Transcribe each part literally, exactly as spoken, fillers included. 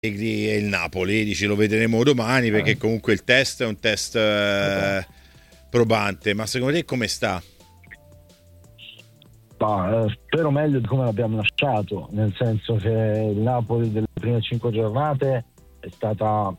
Allegri e il Napoli, dici lo vedremo domani perché comunque il test è un test eh, probante, ma secondo te come sta? Ma, eh, spero meglio di come l'abbiamo lasciato, nel senso che il Napoli delle prime cinque giornate è stata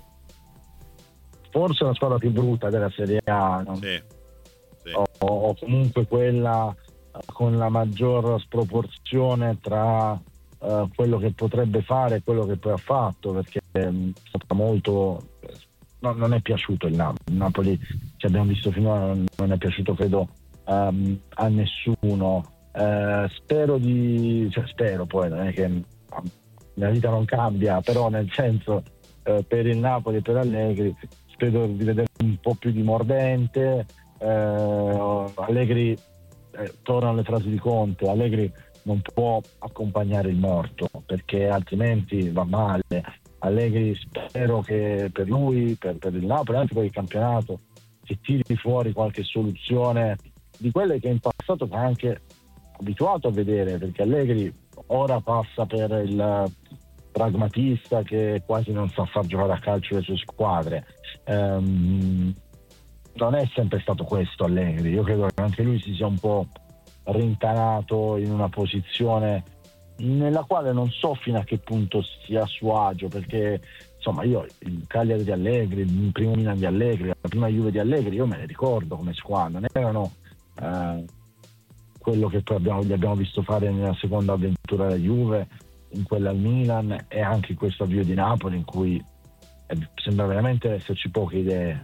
forse la squadra più brutta della Serie A, no? Sì, sì. O, o comunque quella con la maggior sproporzione tra uh, quello che potrebbe fare e quello che poi ha fatto, perché um, è stata molto no, non è piaciuto il Napoli. Il Napoli che abbiamo visto finora non, non è piaciuto credo um, a nessuno. Uh, spero di cioè spero poi non è che la vita non cambia, però nel senso uh, per il Napoli e per Allegri spero di vedere un po' più di mordente. uh, Allegri Eh, tornano le frasi di Conte, Allegri non può accompagnare il morto perché altrimenti va male. Allegri spero che per lui, per, per il Napoli, anche per il campionato, si tiri fuori qualche soluzione di quelle che in passato fa anche abituato a vedere, perché Allegri ora passa per il pragmatista che quasi non sa far giocare a calcio le sue squadre. Um, non è sempre stato questo Allegri, io credo che anche lui si sia un po' rintanato in una posizione nella quale non so fino a che punto sia a suo agio, perché insomma io il Cagliari di Allegri, il primo Milan di Allegri, la prima Juve di Allegri, io me le ricordo come squadra, non erano eh, quello che poi abbiamo, gli abbiamo visto fare nella seconda avventura della Juve, in quella al Milan e anche in questo avvio di Napoli in cui eh, sembra veramente esserci poche idee.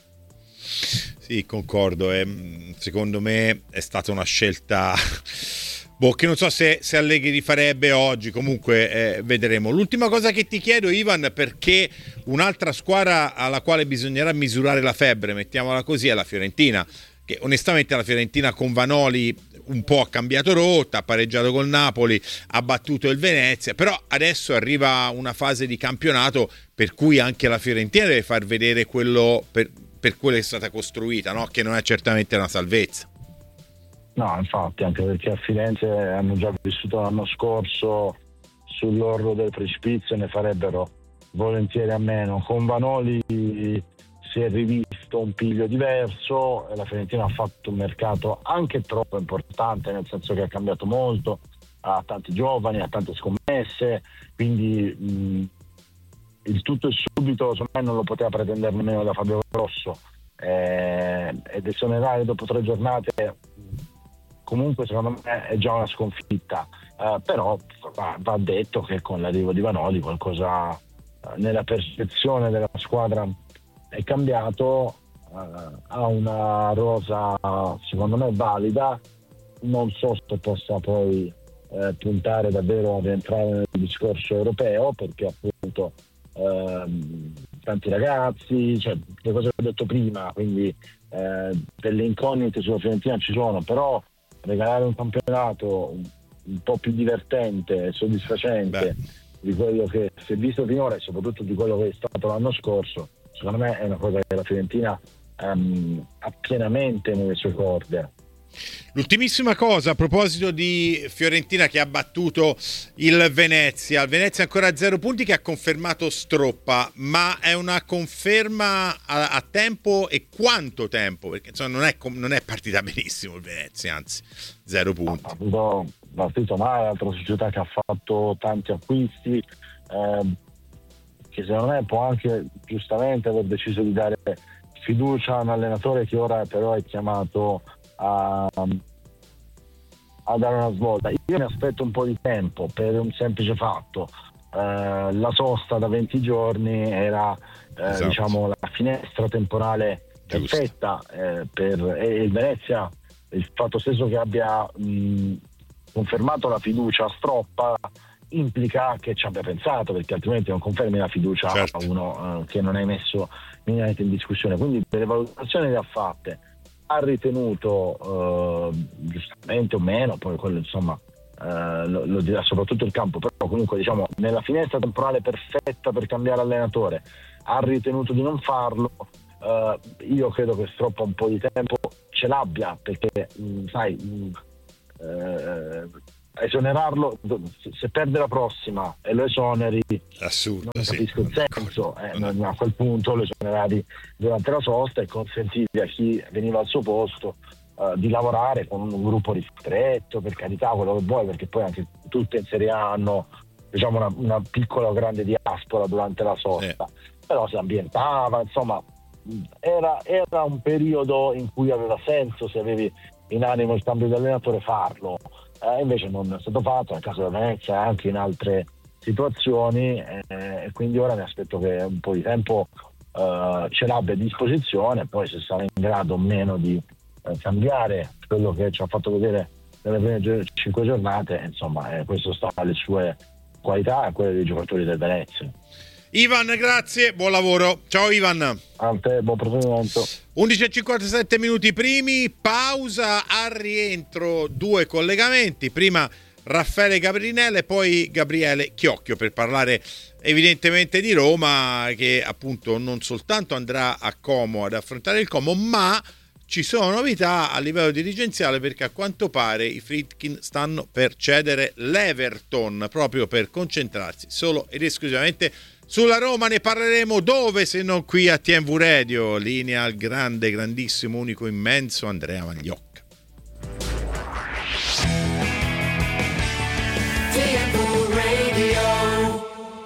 Sì, concordo. Eh, secondo me è stata una scelta boh, che non so se, se Allegri rifarebbe oggi. Comunque eh, vedremo. L'ultima cosa che ti chiedo, Ivan, perché un'altra squadra alla quale bisognerà misurare la febbre, mettiamola così, è la Fiorentina, che onestamente la Fiorentina con Vanoli un po' ha cambiato rotta, ha pareggiato col Napoli, ha battuto il Venezia, però adesso arriva una fase di campionato per cui anche la Fiorentina deve far vedere quello per, per quello che è stata costruita, no? Che non è certamente una salvezza. No, infatti, anche perché a Firenze hanno già vissuto l'anno scorso sull'orlo del precipizio e ne farebbero volentieri a meno. Con Vanoli si è rivisto un piglio diverso e la Fiorentina ha fatto un mercato anche troppo importante, nel senso che ha cambiato molto, ha tanti giovani, ha tante scommesse, quindi mh, il tutto e subito secondo me non lo poteva pretendere nemmeno da Fabio Grosso, eh, ed esonerare dopo tre giornate comunque secondo me è già una sconfitta, eh, però va, va detto che con l'arrivo di Vanoli qualcosa eh, nella percezione della squadra è cambiato, eh, ha una rosa secondo me valida, non so se possa poi eh, puntare davvero ad entrare nel discorso europeo perché appunto ehm, tanti ragazzi, cioè le cose che ho detto prima, quindi eh, delle incognite sulla Fiorentina ci sono, però regalare un campionato un, un po' più divertente e soddisfacente Beh. di quello che si è visto finora e soprattutto di quello che è stato l'anno scorso, secondo me è una cosa che la Fiorentina um, ha pienamente nelle sue corde. L'ultimissima cosa a proposito di Fiorentina che ha battuto il Venezia, il Venezia ancora a zero punti, che ha confermato Stroppa, ma è una conferma a, a tempo e quanto tempo? Perché insomma non è, non è partita benissimo il Venezia, anzi zero punti. Ha avuto partito male, altra società che ha fatto tanti acquisti, eh, che secondo me può anche giustamente aver deciso di dare fiducia a un allenatore che ora però è chiamato A, a dare una svolta. Io mi aspetto un po' di tempo per un semplice fatto, eh, la sosta da venti giorni era eh, esatto. diciamo la finestra temporale Giusto. perfetta eh, per e il Venezia, il fatto stesso che abbia mh, confermato la fiducia a Stroppa implica che ci abbia pensato, perché altrimenti non confermi la fiducia certo. a uno eh, che non hai messo minimamente in discussione, quindi delle valutazioni le ha fatte, ha ritenuto eh, giustamente o meno, poi quello insomma eh, lo, lo dirà soprattutto il campo, però comunque diciamo nella finestra temporale perfetta per cambiare allenatore ha ritenuto di non farlo. eh, io credo che Stroppa un po' di tempo ce l'abbia, perché mh, sai mh, eh, esonerarlo, se perde la prossima e lo esoneri, assurdo, non capisco sì, il senso, eh, non, a quel punto lo esonerari durante la sosta e consentivi a chi veniva al suo posto uh, di lavorare con un gruppo ristretto, per carità, quello che vuoi, perché poi anche tutte in Serie A hanno, diciamo, una, una piccola o grande diaspora durante la sosta, eh. Però si ambientava, insomma era, era un periodo in cui aveva senso, se avevi in animo il cambio di allenatore, farlo. Eh, invece non è stato fatto nel caso della Venezia e anche in altre situazioni, eh, e quindi ora mi aspetto che un po' di tempo eh, ce l'abbia a disposizione, poi se sarà in grado o meno di eh, cambiare quello che ci ha fatto vedere nelle prime gi- cinque giornate, insomma, eh, questo sta alle sue qualità e quelle dei giocatori del Venezia. Ivan, grazie, buon lavoro. Ciao Ivan. A te, buon proseguimento. undici e cinquantasette minuti primi, pausa, al rientro due collegamenti, prima Raffaele Gabrinelli e poi Gabriele Chiocchio per parlare evidentemente di Roma, che appunto non soltanto andrà a Como ad affrontare il Como, ma ci sono novità a livello dirigenziale, perché a quanto pare i Friedkin stanno per cedere l'Everton proprio per concentrarsi solo ed esclusivamente sulla Roma. Ne parleremo dove se non qui a T M V Radio. Linea al grande, grandissimo, unico, immenso Andrea Magliocca. T M V Radio.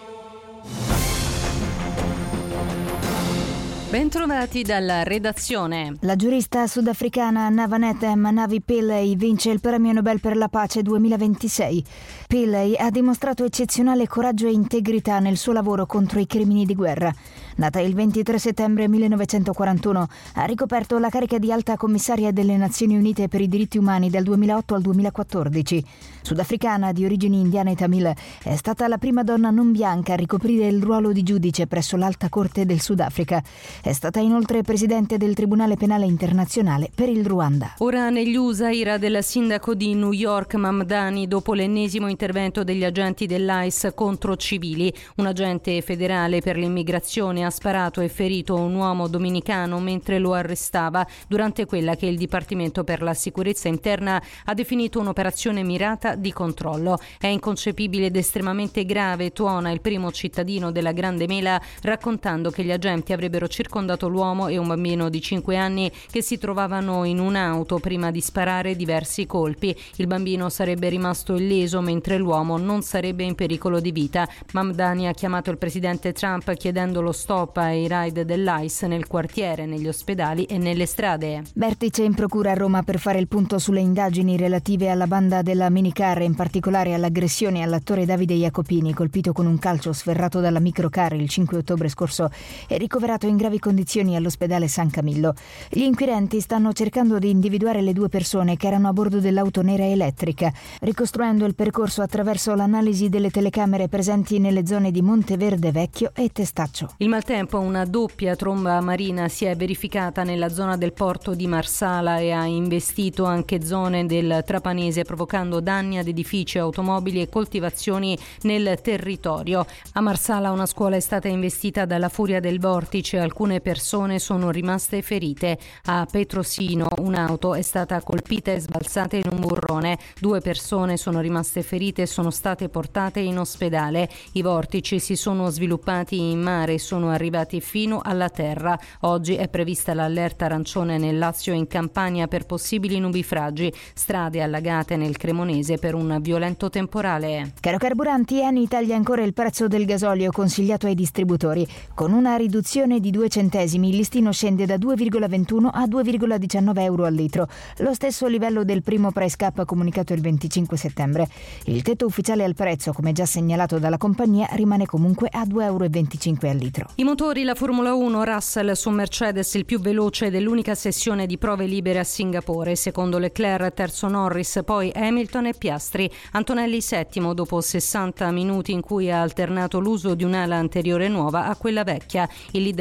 Bentrovati dalla redazione. La giurista sudafricana Navanethe Manavi Pillay vince il Premio Nobel per la Pace duemilaventisei. Pillay ha dimostrato eccezionale coraggio e integrità nel suo lavoro contro i crimini di guerra. Nata il ventitré settembre millenovecentoquarantuno, ha ricoperto la carica di alta commissaria delle Nazioni Unite per i diritti umani dal duemilaotto al duemilaquattordici. Sudafricana di origini indiane e tamil, è stata la prima donna non bianca a ricoprire il ruolo di giudice presso l'Alta Corte del Sudafrica. È stata inoltre presidente del Tribunale Penale Internazionale per il Ruanda. Ora negli U S A, ira del sindaco di New York Mamdani dopo l'ennesimo intervento degli agenti dell'I C E contro civili. Un agente federale per l'immigrazione ha sparato e ferito un uomo dominicano mentre lo arrestava durante quella che il Dipartimento per la Sicurezza Interna ha definito un'operazione mirata di controllo. È inconcepibile ed estremamente grave, tuona il primo cittadino della Grande Mela, raccontando che gli agenti avrebbero circondato l'uomo e un bambino di cinque anni che si trovavano in un'auto prima di sparare diversi colpi. Il bambino sarebbe rimasto illeso mentre l'uomo non sarebbe in pericolo di vita. Mamdani ha chiamato il presidente Trump chiedendo lo stop ai raid dell'I C E nel quartiere, negli ospedali e nelle strade. Vertice in procura a Roma per fare il punto sulle indagini relative alla banda della minicar e in particolare all'aggressione all'attore Davide Jacopini, colpito con un calcio sferrato dalla microcar il cinque ottobre scorso e ricoverato in gravi condizioni all'ospedale San Camillo. Gli inquirenti stanno cercando di individuare le due persone che erano a bordo dell'auto nera elettrica, ricostruendo il percorso attraverso l'analisi delle telecamere presenti nelle zone di Monteverde Vecchio e Testaccio. Il maltempo, una doppia tromba marina si è verificata nella zona del porto di Marsala e ha investito anche zone del Trapanese, provocando danni ad edifici, automobili e coltivazioni nel territorio. A Marsala una scuola è stata investita dalla furia del vortice, alcune persone sono rimaste ferite. A Petrosino un'auto è stata colpita e sbalzata in un burrone, due persone sono rimaste ferite e sono state portate in ospedale. I vortici si sono sviluppati in mare e sono arrivati fino alla terra. Oggi è prevista l'allerta arancione nel Lazio e in Campania per possibili nubifragi, strade allagate nel Cremonese per un violento temporale. Caro carburanti, Eni taglia ancora il prezzo del gasolio consigliato ai distributori. Con una riduzione di due centesimi il listino scende da due virgola ventuno a due virgola diciannove euro al litro, lo stesso livello del primo price cap comunicato il venticinque settembre. Il tetto ufficiale al prezzo, come già segnalato dalla compagnia, rimane comunque a due virgola venticinque euro al litro. I motori, la Formula uno, Russell su Mercedes il più veloce dell'unica sessione di prove libere a Singapore, secondo Leclerc, terzo Norris, poi Hamilton e Piastri. Antonelli settimo dopo sessanta minuti in cui ha alternato l'uso di un'ala anteriore nuova a quella vecchia. Il leader del mondiale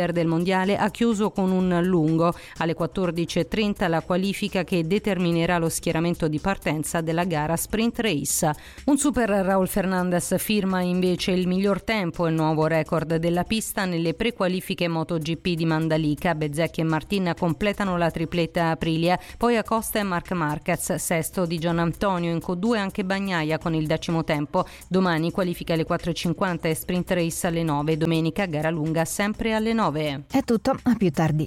mondiale ha chiuso con un lungo. Alle quattordici e trenta la qualifica che determinerà lo schieramento di partenza della gara sprint race. Un super Raul Fernandez firma invece il miglior tempo e il nuovo record della pista nelle prequalifiche MotoGP di Mandalika. Bezzecchi e Martin completano la tripletta Aprilia, poi Acosta e Marc Marquez, sesto di Gian Antonio, in Q due anche Bagnaia con il decimo tempo. Domani qualifica alle quattro e cinquanta e sprint race alle nove, domenica gara lunga sempre alle nove. È tutto, a più tardi.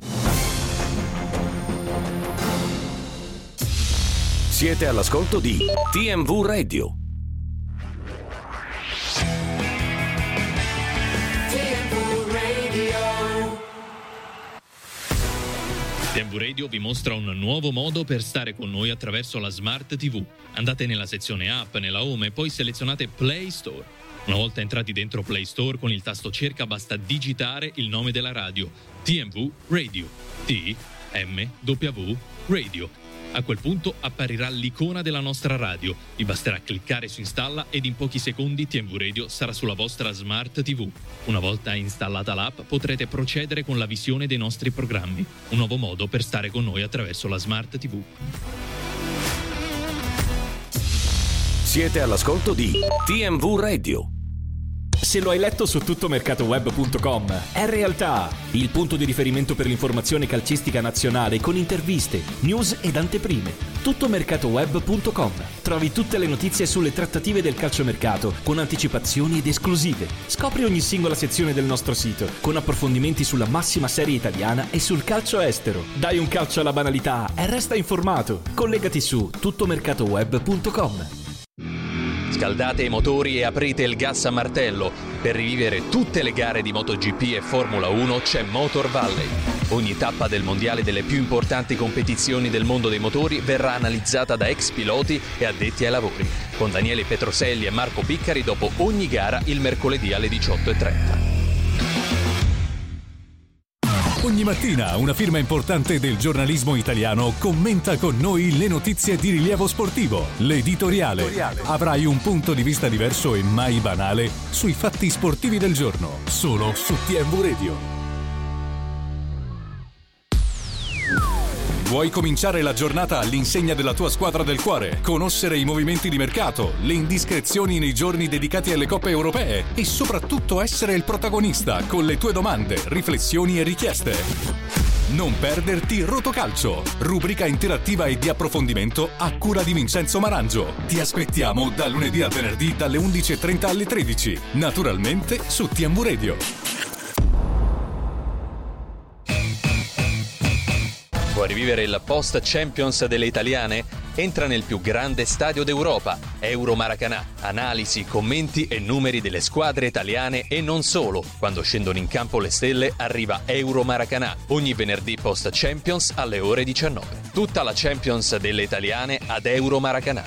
Siete all'ascolto di T M V Radio. T M V Radio vi mostra un nuovo modo per stare con noi attraverso la Smart T V. Andate nella sezione app, nella home e poi selezionate Play Store. Una volta entrati dentro Play Store, con il tasto cerca basta digitare il nome della radio, T M V Radio, T M W Radio. A quel punto apparirà l'icona della nostra radio. Vi basterà cliccare su installa ed in pochi secondi T M V Radio sarà sulla vostra Smart T V. Una volta installata l'app potrete procedere con la visione dei nostri programmi. Un nuovo modo per stare con noi attraverso la Smart T V. Siete all'ascolto di T M V Radio. Se lo hai letto su tuttomercatoweb punto com, è realtà! Il punto di riferimento per l'informazione calcistica nazionale con interviste, news ed anteprime. tuttomercatoweb punto com. Trovi tutte le notizie sulle trattative del calciomercato con anticipazioni ed esclusive. Scopri ogni singola sezione del nostro sito con approfondimenti sulla massima serie italiana e sul calcio estero. Dai un calcio alla banalità e resta informato. Collegati su tuttomercatoweb punto com. Scaldate i motori e aprite il gas a martello. Per rivivere tutte le gare di MotoGP e Formula uno c'è Motor Valley. Ogni tappa del mondiale delle più importanti competizioni del mondo dei motori verrà analizzata da ex piloti e addetti ai lavori, con Daniele Petroselli e Marco Piccari dopo ogni gara il mercoledì alle diciotto e trenta. Ogni mattina una firma importante del giornalismo italiano commenta con noi le notizie di rilievo sportivo. L'editoriale. Avrai un punto di vista diverso e mai banale sui fatti sportivi del giorno, solo su T M V Radio. Vuoi cominciare la giornata all'insegna della tua squadra del cuore? Conoscere i movimenti di mercato, le indiscrezioni nei giorni dedicati alle coppe europee e soprattutto essere il protagonista con le tue domande, riflessioni e richieste? Non perderti Rotocalcio, rubrica interattiva e di approfondimento a cura di Vincenzo Marangio. Ti aspettiamo da lunedì a venerdì dalle undici e trenta alle tredici, naturalmente su T M V Radio. Vuoi rivivere il post Champions delle italiane? Entra nel più grande stadio d'Europa, Euro Maracanã. Analisi, commenti e numeri delle squadre italiane e non solo. Quando scendono in campo le stelle arriva Euro Maracanã, ogni venerdì post Champions alle ore diciannove. Tutta la Champions delle italiane ad Euro Maracanã.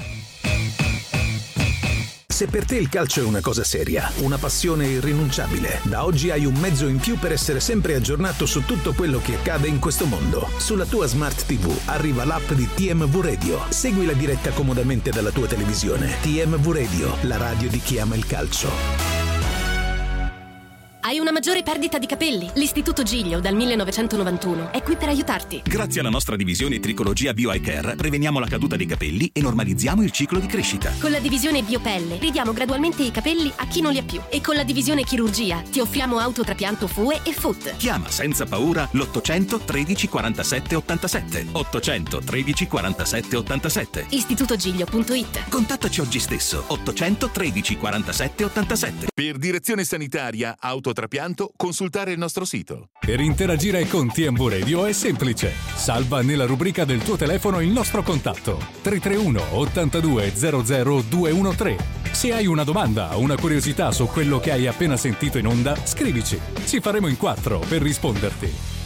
Se per te il calcio è una cosa seria, una passione irrinunciabile, da oggi hai un mezzo in più per essere sempre aggiornato su tutto quello che accade in questo mondo. Sulla tua Smart T V arriva l'app di T M V Radio. Segui la diretta comodamente dalla tua televisione. T M V Radio, la radio di chi ama il calcio. Hai una maggiore perdita di capelli? L'Istituto Giglio dal millenovecentonovantuno è qui per aiutarti. Grazie alla nostra divisione Tricologia Bio Eye Care preveniamo la caduta dei capelli e normalizziamo il ciclo di crescita. Con la divisione Biopelle ridiamo gradualmente i capelli a chi non li ha più. E con la divisione Chirurgia ti offriamo autotrapianto F U E e F U T. Chiama senza paura l'ottocento tredici quarantasette ottantasette. ottocento tredici quarantasette ottantasette. istitutogiglio punto it. Contattaci oggi stesso. ottocento tredici quarantasette ottantasette. Per direzione sanitaria autotrapianto consultare il nostro sito. Per interagire con T M V Radio è semplice. Salva nella rubrica del tuo telefono il nostro contatto tre tre uno ottantadue zero zero due uno tre. Se hai una domanda o una curiosità su quello che hai appena sentito in onda, scrivici. Ci faremo in quattro per risponderti.